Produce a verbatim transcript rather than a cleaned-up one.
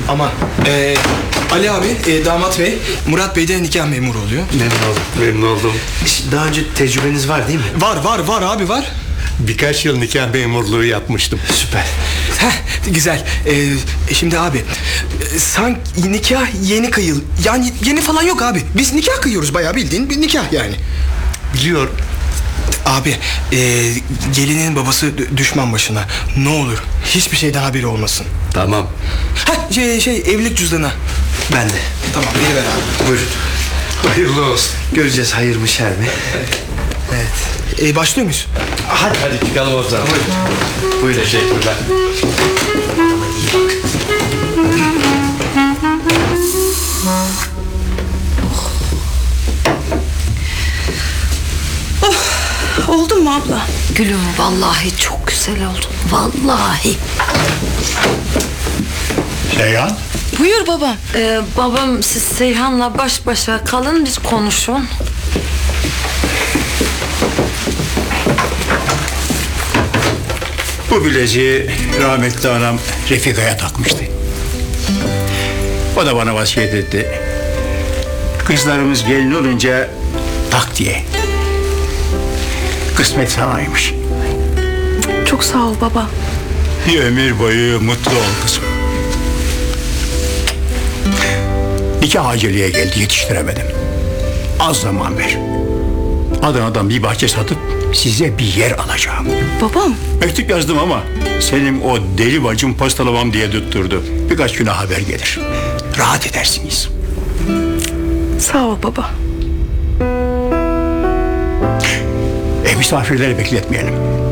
Ama e, Ali abi, e, damat bey, Murat Bey de nikah memuru oluyor. Memnun oldum. Memnun oldum. Daha önce tecrübeniz var değil mi? Var var var abi var. Birkaç yıl nikah memurluğu yapmıştım. Süper. Heh, güzel. Ee, şimdi abi, e, sanki nikah yeni kıyıl. Yani yeni falan yok abi. Biz nikah kıyıyoruz, bayağı bildiğin bir nikah yani. Biliyorum. Abi, e, gelinin babası d- düşman başına. Ne olur hiçbir şeyden haberi olmasın. Tamam. Heh, şey, şey evlilik cüzdanı. Ben de. Tamam, beni ver abi. Buyurun. Hayırlı olsun. Göreceğiz hayır mı şer mi? Evet. E, başlıyor muyuz? Hadi hadi çıkalım o zaman. Buyurun. Buyurun teşekkürler. Oldu mu abla? Gülüm vallahi çok güzel oldu. Vallahi. Seyhan? Buyur baba. Ee, babam siz Seyhan'la baş başa kalın, biz konuşun. Bu bileziği rahmetli anam Refika'ya takmıştı. O da bana vasiyet etti. Kızlarımız gelin olunca tak diye. Kısmet sanaymış. Çok sağ ol baba. Bir ömür boyu mutlu ol kızım. Nikah aceleye geldi, yetiştiremedim. Az zaman ver. Adana'dan bir bahçe satıp size bir yer alacağım. Babam. Mektup yazdım ama senin o deli bacım postalamam diye tutturdu. Birkaç güne haber gelir. Rahat edersiniz. Sağ ol baba. E misafirleri bekletmeyelim.